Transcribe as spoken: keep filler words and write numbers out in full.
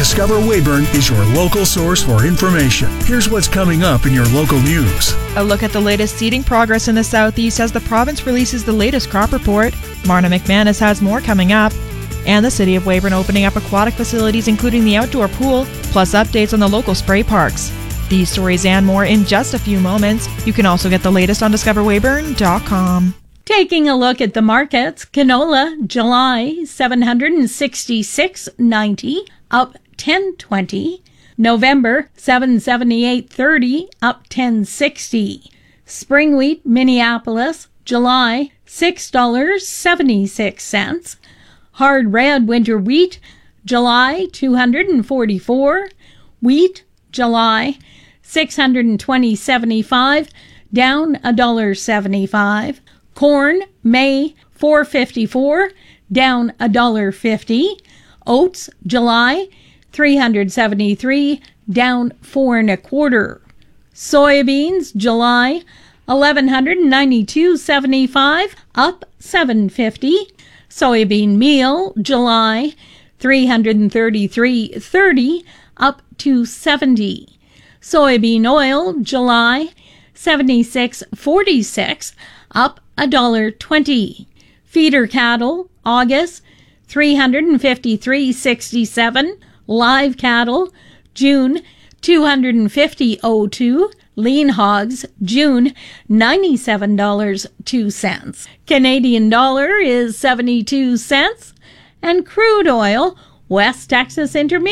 Discover Weyburn is your local source for information. Here's what's coming up in your local news. A look at the latest seeding progress in the southeast as the province releases the latest crop report. Marna McManus has more coming up. And the City of Weyburn opening up aquatic facilities including the outdoor pool, plus updates on the local spray parks. These stories and more in just a few moments. You can also get the latest on discover weyburn dot com. Taking a look at the markets, canola, July, seven hundred sixty-six ninety, up ten twenty. November, seven seventy-eight thirty, up ten sixty. Spring wheat, Minneapolis, July, six dollars and seventy-six cents. Hard red winter wheat, July, two hundred forty-four. Wheat, July, six hundred twenty seventy-five, down one dollar and seventy-five. Corn, May, four fifty-four, down one dollar and fifty. Oats, July, three hundred seventy-three, down four and a quarter. Soybeans, July, eleven ninety-two seventy-five, up seven fifty. Soybean meal, July, three hundred thirty-three thirty, up two seventy. Soybean oil, July, seventy-six forty-six, up one dollar and twenty. Feeder cattle, August, three hundred fifty-three sixty-seven. Live cattle, June, two hundred fifty oh two. Lean hogs, June, ninety-seven dollars and two cents. Canadian dollar is seventy-two cents. And crude oil, West Texas Intermediate,